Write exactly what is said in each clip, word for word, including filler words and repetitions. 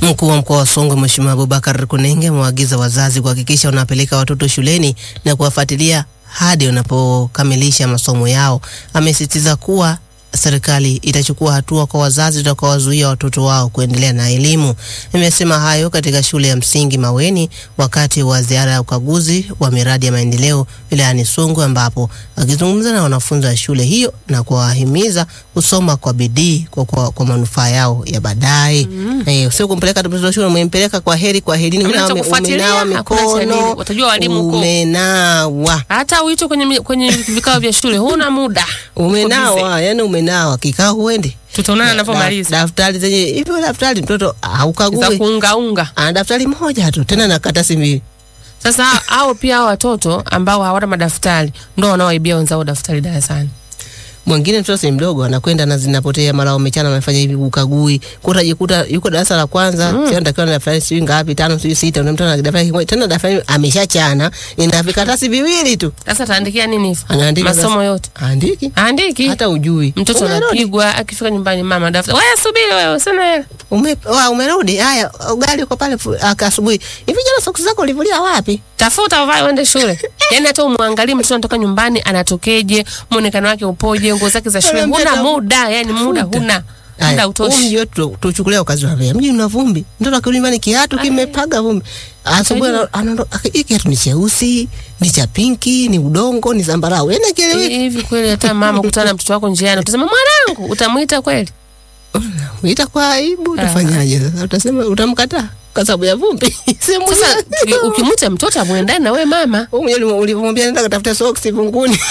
Mkuu wa mkoa wa Songwe Mheshimiwa Abubakar Kunenge amewaagiza wazazi kuhakikisha wanapeleka watoto shuleni na kuwafuatilia hadi wanapokamilisha masomo yao. Amesisitiza kuwa serikali itachukua hatua kwa wazazi watakaowazuia watoto wao kuendelea na elimu. Nimesema hayo katika shule ya msingi Maweni wakati wa ziara ya ukaguzi wa miradi ya maendeleo wilayani Songwe, ambapo akizungumza na wanafunzi wa shule hiyo na kuwahimiza kusoma kwa bidii kwa, kwa, kwa manufaa yao ya baadaye. Mm -hmm. Eh, sio kumpeleka mtoto shule umempeleka kwa heri kwa heri, umenawa mikono, watajua walimu uko. Umenawa. Hata uito kwenye kwenye vikao vya shule huna muda. Umenawa, yani umenawa kikao uende. Tutaonana ninapomaliza. Daftari zenye hivyo daftari mtoto haukagui. Za kuunga unga. Ana daftari moja tu tena na karatasi mbili. Sasa hao pia watoto ambao hawana madaftari ndio wanaoibia wenzao daftari darasani. Mwingine mtoto si mdogo anakwenda na zinapotea, mara umechana amefanya hivi ukagui. Kuta jikuta yuko darasa la kwanza, mm. sio natakiwa na daftari sio ngapi, tano sio sita, unamtana na daftari kimoja, tena daftari ameshachana, ina vikaratasi viwili tu. Sasa ataandikia nini? Anaandika masomo yote. Andiki? Andiki. Hata ujui. Mtoto anapigwa akifika nyumbani, mama daftari. Wewe subiri wewe, sina hela. Ume wa umerudi. Haya, ugali uko pale asubuhi. Hivi jana soksi zako ulivulia wapi? Tafuta uvae uende shule. Yaani hata umwangalie mtoto anatoka nyumbani anatokeje, muonekano wake upoje, nguo zake za shule. Huna muda, yani muda huna. Muda utoshi. Mji wetu tuchukulia ukazi wa Mbeya. Mji una vumbi. Mtoto akirudi nyumbani kiatu kimepaga vumbi. Asubuhi anaondoka, hiki kiatu ni cheusi, ni cha pinki, ni udongo, ni zambarau. Yaani kieleweki. Hivi kweli hata mama kukutana na mtoto wako njiani utasema mwanangu, utamuita kweli? Uita kwa aibu, utafanyaje sasa? Utasema utamkataa kwa sababu ya vumbi. Sasa ukimuita mtoto amuendane na wewe mama. Wewe ulimwambia nenda katafuta socks vunguni.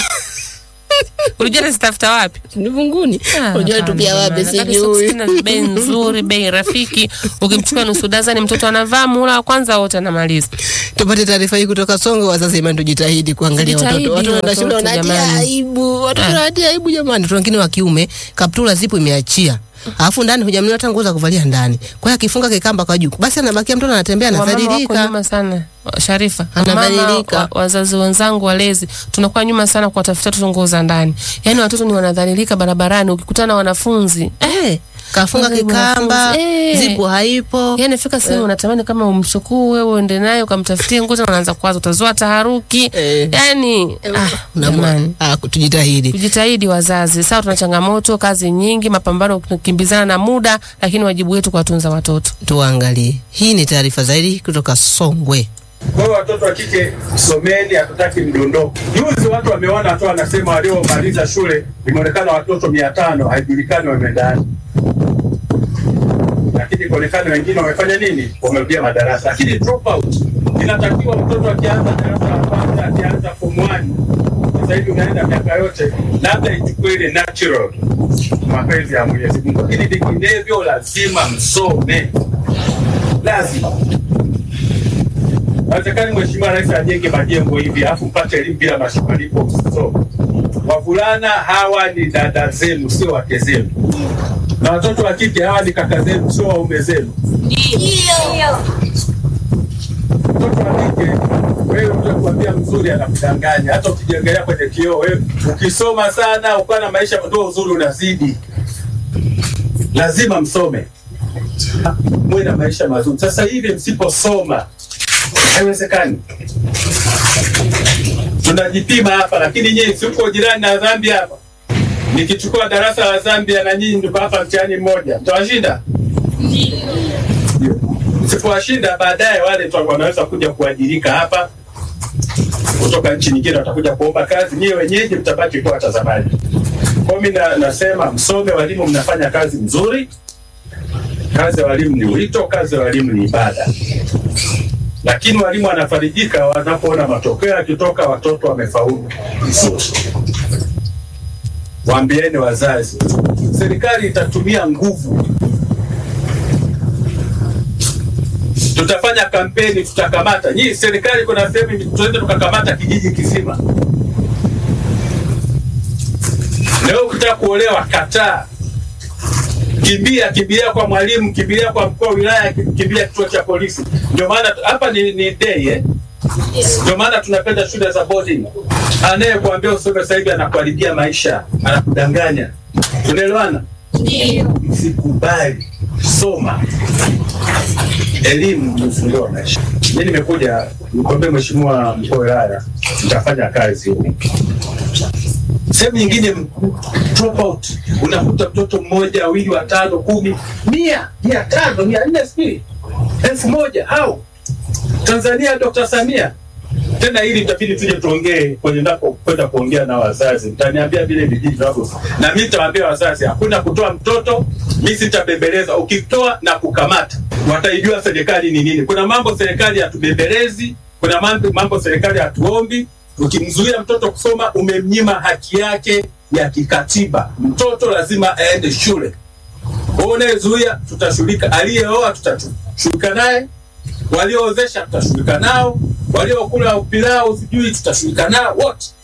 Ulijua sitafuta wapi? Ni vunguni. Unajua tupia wapi sijui. Sina bei nzuri, bei rafiki. Ukimchukua nusu dazani mtoto anavaa mula wa kwanza wote anamaliza. Tupate taarifa hii kutoka Songwe. Wazazi imani tujitahidi kuangalia watoto. Watoto wanaenda shule wanatia aibu. Watoto wanatia aibu jamani. Watoto wengine wa kiume kaptula zipo imeachia. Alafu ndani hujamliwa hata nguo za kuvalia ndani. Kwa hiyo akifunga kikamba kwa juu, basi anabakia mtoto anatembea anadhalilika. Wako nyuma sana. Sharifa, anadhalilika. Wazazi wenzangu walezi, tunakuwa nyuma sana kwa tafuta watoto nguo za ndani. Yaani watoto ni wanadhalilika barabarani, ukikutana na wanafunzi. Eh, kafunga kikamba, eh, zipo haipo. Yaani fika sehemu eh, unatamani kama umchukue wewe uende naye ukamtafutie nguo, unaanza kwanza utazua taharuki. Eh, yaani eh, ah, jamani, ah, tujitahidi. Tujitahidi wazazi. Sasa tuna changamoto, kazi nyingi, mapambano kukimbizana na muda, lakini wajibu wetu kuwatunza watoto. Tuangalie. Hii ni taarifa zaidi kutoka Songwe. Kwa watoto wa kike someni, hatutaki mdondoko. Juzi watu wameona watu wanasema waliomaliza shule imeonekana watoto mia tano haijulikani wameenda. Lakini kuonekana wengine wamefanya nini? Wamerudia madarasa. Lakini drop out inatakiwa mtoto akianza darasa la kwanza, akianza form one, sasa hivi unaenda miaka yote, labda ichukue ile natural mapenzi ya Mwenyezi Mungu. Lakini vinginevyo lazima msome. Lazima. Haiwezekani Mheshimiwa Rais ajenge majengo hivi afu mpate elimu bila malipo msisome. Wavulana hawa ni dada zenu, sio wake zenu. Na watoto wa kike hawa ni kaka zenu, sio waume zenu. Ndio. Mtoto wa kike wewe utakwambia mzuri anakudanganya. Hata ukijiangalia kwenye kioo wewe ukisoma sana ukawa na maisha ndio uzuri unazidi. Lazima msome. Mwe na maisha mazuri. Sasa hivi msiposoma haiwezekani. Tunajipima hapa, lakini nyinyi si uko jirani na Zambia hapa. Nikichukua darasa la Zambia na nyinyi ndio hapa mtihani mmoja, mtawashinda? Ndio. Msipowashinda baadaye wale tu wanaweza kuja kuajirika hapa kutoka nchi nyingine, watakuja kuomba kazi, nyinyi wenyeji mtabaki kwa watazamaji. Kwa mimi na, nasema msome, walimu mnafanya kazi nzuri. Kazi ya walimu ni wito, kazi ya walimu ni ibada. Lakini walimu wanafarijika wanapoona matokeo yakitoka watoto wamefaulu vizuri. Waambieni wazazi, serikali itatumia nguvu. Tutafanya kampeni, tutakamata. Nyinyi serikali kuna sehemu tuende tukakamata kijiji kisima. Leo ukitaka kuolewa kataa. Kimbia, kimbia kwa mwalimu, kimbia kwa mkuu wa wilaya, kimbia kituo cha polisi. Ndio maana hapa ni, ni day eh. Ndio maana tunapenda shule za boarding. Anayekuambia usome sasa hivi anakuharibia maisha, anakudanganya. Tunaelewana? Ndio. Msikubali. soma. Elimu ni ufunguo wa maisha. Mimi nimekuja nikwambie Mheshimiwa Mkuu wa Wilaya, nitafanya kazi huko. Sehemu nyingine drop out, unakuta mtoto mmoja, wawili, watano, kumi, mia, mia tano, mia nne, sijui elfu moja. Au Tanzania Dokta Samia. Tena hili itabidi tuje tuongee kwenye ndako kwenda kuongea na wazazi. Mtaniambia vile vijiji hapo. Na mimi nitawaambia wazazi hakuna kutoa mtoto, mimi sitabembeleza. Ukitoa na kukamata, wataijua serikali ni nini. Kuna mambo serikali hatubembelezi, kuna mambo mambo serikali hatuombi. Ukimzuia mtoto kusoma, umemnyima haki yake ya kikatiba. Mtoto lazima aende shule. Unayezuia tutashughulika, aliyeoa tutashughulika naye, walioozesha tutashughulika nao, waliokula pilau sijui tutashughulika nao wote.